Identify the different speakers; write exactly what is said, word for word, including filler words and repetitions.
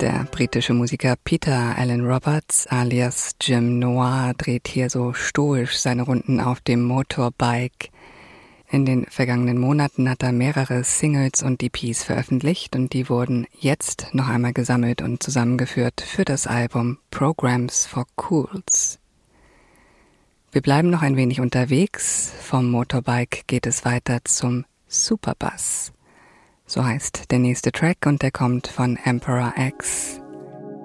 Speaker 1: Der britische Musiker Peter Alan Roberts alias Jim Noir dreht hier so stoisch seine Runden auf dem Motorbike. In den vergangenen Monaten hat er mehrere Singles und E Ps veröffentlicht und die wurden jetzt noch einmal gesammelt und zusammengeführt für das Album Programs for Cools. Wir bleiben noch ein wenig unterwegs. Vom Motorbike geht es weiter zum Superbus. So heißt der nächste Track und der kommt von Emperor X.